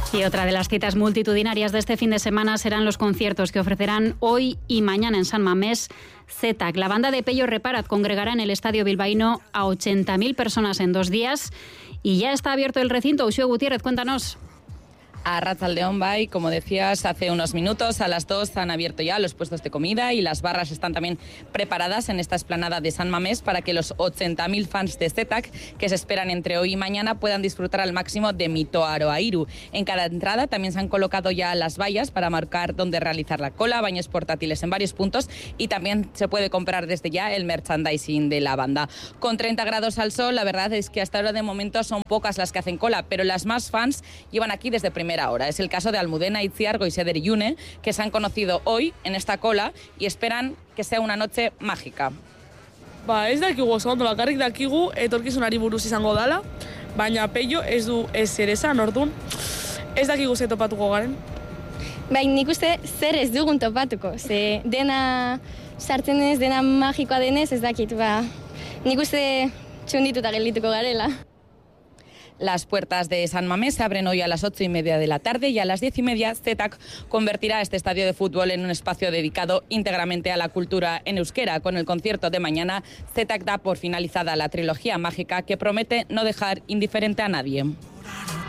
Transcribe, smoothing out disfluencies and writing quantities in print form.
Y otra de las citas multitudinarias de este fin de semana serán los conciertos que ofrecerán hoy y mañana en San Mamés ZETAC. La banda de Pello Reparat congregará en el estadio bilbaíno a 80.000 personas en 2 días y ya está abierto el recinto. Uxue Gutiérrez, cuéntanos. A Arratsaldeon Bay, como decías hace unos minutos, a las 2 han abierto ya los puestos de comida y las barras están también preparadas en esta explanada de San Mamés para que los 80.000 fans de ZETAC que se esperan entre hoy y mañana puedan disfrutar al máximo de Mito Aroairu. En cada entrada también se han colocado ya las vallas para marcar dónde realizar la cola, baños portátiles en varios puntos y también se puede comprar desde ya el merchandising de la banda. Con 30 grados al sol, la verdad es que hasta ahora de momento son pocas las que hacen cola, pero las más fans llevan aquí desde primera hora. Es el caso de Almudena Itziar, Goizeder y Yune, que se han conocido hoy en esta cola y esperan que sea una noche mágica. Ez dakigu oso ondo, bakarrik dakigu etorkizunari buruz izango dala, baina Pello ez du ezer esan, orduan ez dakigu ze topatuko garen. Bai, nik uste zer ez dugun topatuko, ze dena sartzen ez, dena magikoa denez, ez dakit, nik uste txundituta geldituko garela. Las puertas de San Mamés se abren hoy a las 8:30 de la tarde y a las 10:30 ZETAC convertirá este estadio de fútbol en un espacio dedicado íntegramente a la cultura en euskera. Con el concierto de mañana, ZETAC da por finalizada la trilogía mágica que promete no dejar indiferente a nadie.